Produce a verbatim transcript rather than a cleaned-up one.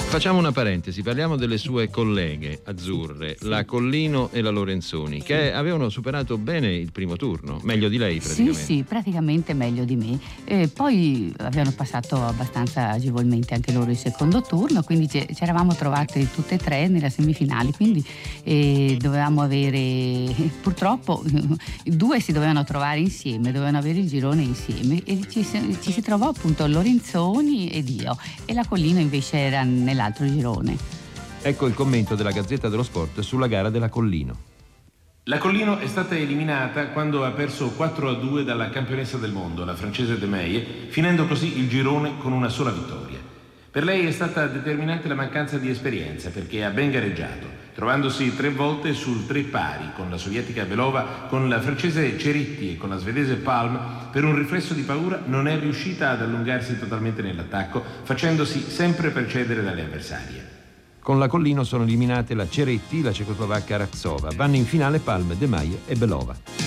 Facciamo una parentesi, parliamo delle sue colleghe azzurre, sì, la Collino e la Lorenzoni, sì, che avevano superato bene il primo turno, meglio di lei praticamente. Sì, sì, praticamente meglio di me. E poi avevano passato abbastanza agevolmente anche loro il secondo turno, quindi ci eravamo trovate tutte e tre nella semifinale, quindi eh, dovevamo avere, purtroppo due si dovevano trovare insieme, dovevano avere il girone insieme e ci, ci si trovò appunto Lorenzoni ed io, e la Collino invece era nell'altro girone. Ecco il commento della Gazzetta dello Sport sulla gara della Collino. La Collino è stata eliminata quando ha perso quattro a due dalla campionessa del mondo, la francese De Meyer, finendo così il girone con una sola vittoria. Per lei è stata determinante la mancanza di esperienza, perché ha ben gareggiato, trovandosi tre volte sul tre pari con la sovietica Belova, con la francese Ceritti e con la svedese Palm. Per un riflesso di paura non è riuscita ad allungarsi totalmente nell'attacco, facendosi sempre precedere dalle avversarie. Con la Collino sono eliminate la Ceretti, la cecoslovacca Raksova. Vanno in finale Palm, De Meyer e Belova.